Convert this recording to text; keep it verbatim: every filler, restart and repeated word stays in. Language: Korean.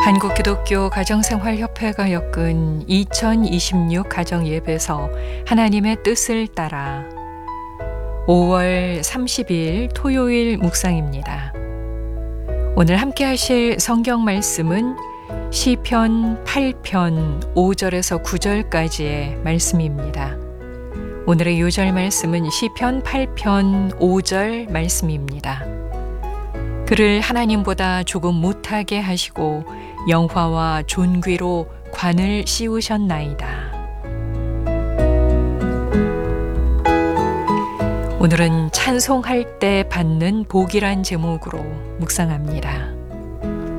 한국기독교 가정생활협회가 엮은 이천이십육 가정예배서 하나님의 뜻을 따라 오월 삼십일 토요일 묵상입니다. 오늘 함께 하실 성경 말씀은 시편 팔 편 오 절에서 구 절까지의 말씀입니다. 오늘의 요절 말씀은 시편 팔 편 오 절 말씀입니다. 그를 하나님보다 조금 못하게 하시고 영화와 존귀로 관을 씌우셨나이다. 오늘은 찬송할 때 받는 복이란 제목으로 묵상합니다.